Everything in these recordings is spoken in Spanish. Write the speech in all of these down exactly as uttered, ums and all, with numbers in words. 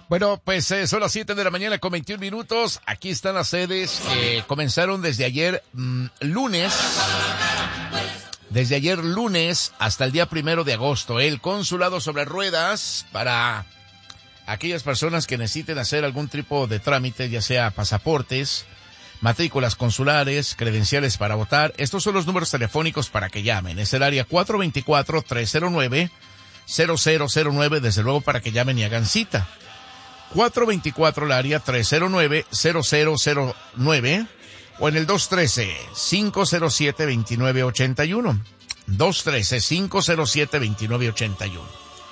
Bueno, pues eh, son las siete de la mañana con veintiún minutos. Aquí están las sedes. Eh, comenzaron desde ayer mmm, lunes. Desde ayer lunes hasta el día primero de agosto. El consulado sobre ruedas para aquellas personas que necesiten hacer algún tipo de trámite, ya sea pasaportes, matrículas consulares, credenciales para votar. Estos son los números telefónicos para que llamen. Es el área cuatro dos cuatro, tres cero nueve, cero cero cero nueve, desde luego para que llamen y hagan cita. cuatro dos cuatro el área tres cero nueve, cero cero cero nueve o en el dos uno tres, cinco cero siete, dos nueve ocho uno. dos uno tres, cinco cero siete, dos nueve ocho uno.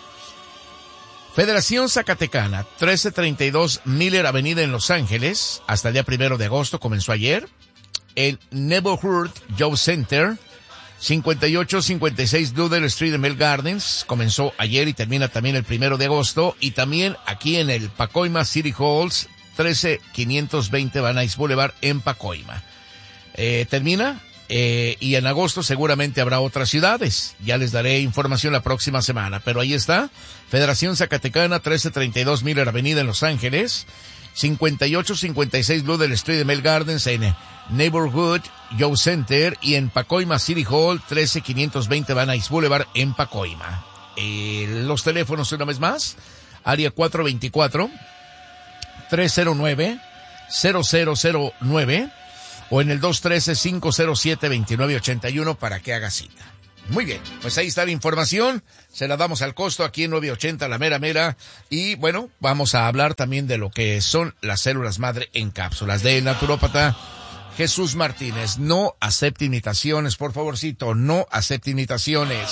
Federación Zacatecana, trece treinta y dos Miller Avenida en Los Ángeles, hasta el día primero de agosto, comenzó ayer. El Neighborhood Job Center, cincuenta y ocho cincuenta y seis Doodle Street en Mel Gardens, comenzó ayer y termina también el primero de agosto. Y también aquí en el Pacoima City Halls, trece quinientos veinte Van Nuys Boulevard en Pacoima. Eh, termina, eh, y en agosto seguramente habrá otras ciudades. Ya les daré información la próxima semana, pero ahí está. Federación Zacatecana, trece treinta y dos Miller Avenida en Los Ángeles, cincuenta y ocho cincuenta y seis Doodle Street en Mel Gardens en Neighborhood Job Center y en Pacoima City Hall, trece quinientos veinte Van Nuys Boulevard en Pacoima. Eh, los teléfonos una vez más, área cuatro dos cuatro, tres cero nueve, cero cero cero nueve o en el dos uno tres, cinco cero siete, dos nueve ocho uno para que haga cita. Muy bien, pues ahí está la información, se la damos al costo aquí en nueve ochenta, la mera mera, y bueno, vamos a hablar también de lo que son las células madre en cápsulas del naturópata Jesús Martínez. No acepte imitaciones, por favorcito, no acepte imitaciones.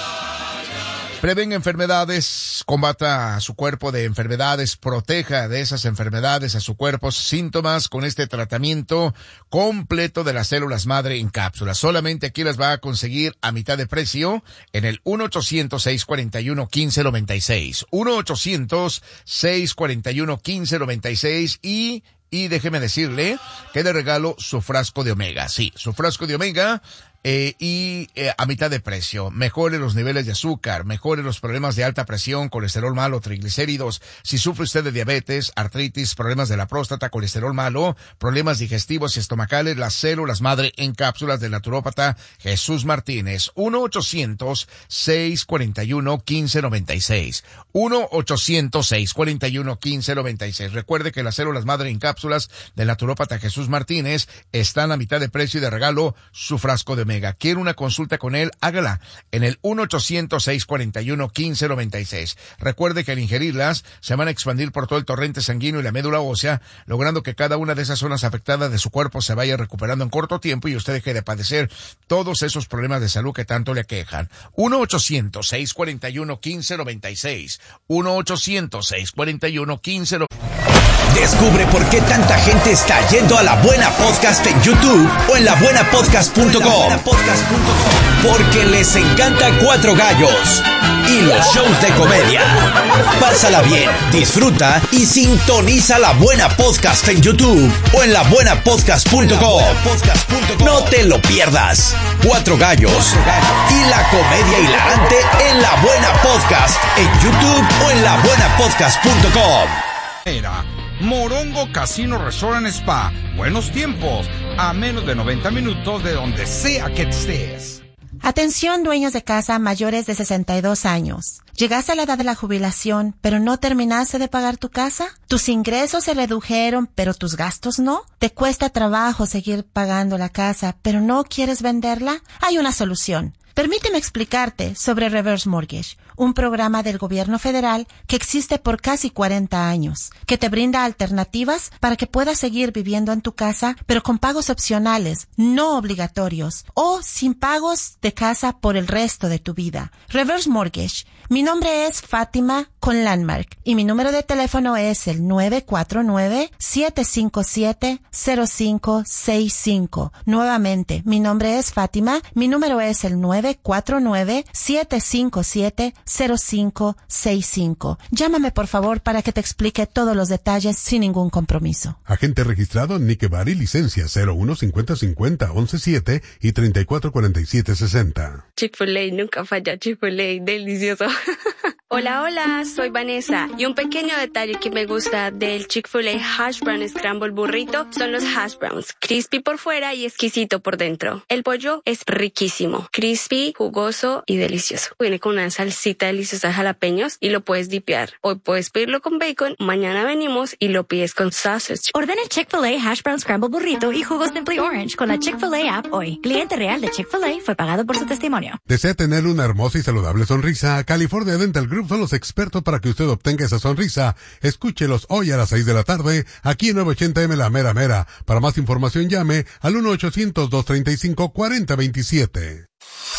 Prevenga enfermedades, combata a su cuerpo de enfermedades, proteja de esas enfermedades a su cuerpo, síntomas con este tratamiento completo de las células madre en cápsulas. Solamente aquí las va a conseguir a mitad de precio en el uno ochocientos, seiscientos cuarenta y uno, quince noventa y seis. uno ochocientos, seiscientos cuarenta y uno, quince noventa y seis y... Y déjeme decirle que le regalo su frasco de omega. Sí, su frasco de omega eh, y eh, a mitad de precio. Mejore los niveles de azúcar, mejore los problemas de alta presión, colesterol malo, triglicéridos. Si sufre usted de diabetes, artritis, problemas de la próstata, colesterol malo, problemas digestivos y estomacales, las células madre en cápsulas del naturópata Jesús Martínez. uno ochocientos, seiscientos cuarenta y uno, quince noventa y seis. uno ochocientos, seiscientos cuarenta y uno, quince noventa y seis. Recuerde que las células madre en cápsulas del naturópata Jesús Martínez están a mitad de precio y de regalo su frasco de omega. ¿Quiere una consulta con él? Hágala en el uno ochocientos, seiscientos cuarenta y uno, quince noventa y seis. Recuerde que al ingerirlas se van a expandir por todo el torrente sanguíneo y la médula ósea, logrando que cada una de esas zonas afectadas de su cuerpo se vaya recuperando en corto tiempo y usted deje de padecer todos esos problemas de salud que tanto le aquejan. uno ochocientos, seiscientos cuarenta y uno, quince noventa y seis. uno ochocientos, seiscientos cuarenta y uno, quince noventa y seis. Descubre por qué tanta gente está yendo a La Buena Podcast en YouTube o en la buena podcast punto com. Porque les encanta Cuatro Gallos y los shows de comedia. Pásala bien, disfruta y sintoniza La Buena Podcast en YouTube o en la buena podcast punto com. No te lo pierdas. Cuatro Gallos y la comedia hilarante en La Buena Podcast en YouTube o en la buena podcast punto com. Era Morongo Casino Resort and Spa. Buenos tiempos, a menos de noventa minutos de donde sea que estés. Atención, dueños de casa mayores de sesenta y dos años. ¿Llegaste a la edad de la jubilación, pero no terminaste de pagar tu casa? ¿Tus ingresos se redujeron, pero tus gastos no? ¿Te cuesta trabajo seguir pagando la casa, pero no quieres venderla? Hay una solución. Permíteme explicarte sobre Reverse Mortgage, un programa del gobierno federal que existe por casi cuarenta años, que te brinda alternativas para que puedas seguir viviendo en tu casa, pero con pagos opcionales, no obligatorios, o sin pagos de casa por el resto de tu vida. Reverse Mortgage. Mi nombre es Fátima con Landmark y mi número de teléfono es el nueve cuatro nueve, siete cinco siete, cero cinco seis cinco. Nuevamente, mi nombre es Fátima, mi número es el nueve cuatro nueve, siete cinco siete, cero cinco seis cinco. Llámame por favor para que te explique todos los detalles sin ningún compromiso. Agente registrado Nick Bari, licencia cero uno cincuenta cincuenta once siete y treinta y cuatro cuarenta y siete sesenta. Chick-fil-A nunca falla, Chick-fil-A, delicioso. Hola, hola, soy Vanessa y un pequeño detalle que me gusta del Chick-fil-A Hash Brown Scramble Burrito son los hash browns, crispy por fuera y exquisito por dentro. El pollo es riquísimo, crispy, jugoso y delicioso. Viene con una salsita deliciosa de jalapeños y lo puedes dipear. Hoy puedes pedirlo con bacon, mañana venimos y lo pides con sausage. Ordena el Chick-fil-A Hash Brown Scramble Burrito y jugo Simply Orange con la Chick-fil-A app hoy. Cliente real de Chick-fil-A fue pagado por su testimonio. ¿Desea tener una hermosa y saludable sonrisa? California Dental Group son los expertos para que usted obtenga esa sonrisa. Escúchelos hoy a las seis de la tarde, aquí en nueve ochenta eme La Mera Mera. Para más información llame al uno ochocientos dos treinta y cinco cuarenta veintisiete.